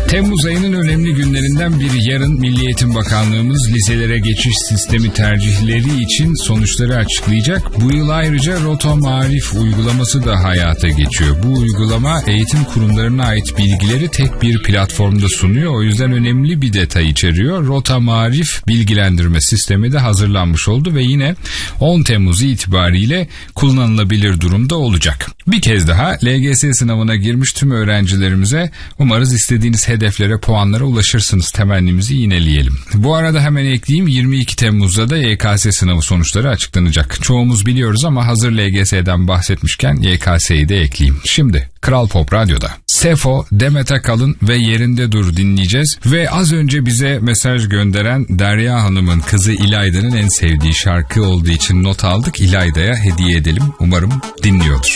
Temmuz ayının önemli günlerinden biri. Yarın Milli Eğitim Bakanlığımız liselere geçiş sistemi tercihleri için sonuçları açıklayacak. Bu yıl ayrıca Rota Marif uygulaması da hayata geçiyor. Bu uygulama eğitim kurumlarına ait bilgileri tek bir platformda sunuyor. O yüzden önemli bir detay içeriyor. Rota Marif bilgilendirme sistemi de hazırlanmış oldu ve yine 10 Temmuz itibariyle kullanılabilir durumda olacak. Bir kez daha LGS sınavına girmiş tüm öğrencilerimize umarız istediğiniz hedeflere, puanlara ulaşırsınız temennimizi yineleyelim. Bu arada hemen ekleyeyim, 22 Temmuz'da da YKS sınavı sonuçları açıklanacak. Çoğumuz biliyoruz ama hazır LGS'den bahsetmişken YKS'yi de ekleyeyim. Şimdi Kral Pop Radyo'da Sefo, Demet Akalın ve Yerinde Dur dinleyeceğiz. Ve az önce bize mesaj gönderen Derya Hanım'ın kızı İlayda'nın en sevdiği şarkı olduğu için not aldık. İlayda'ya hediye edelim. Umarım dinliyordur.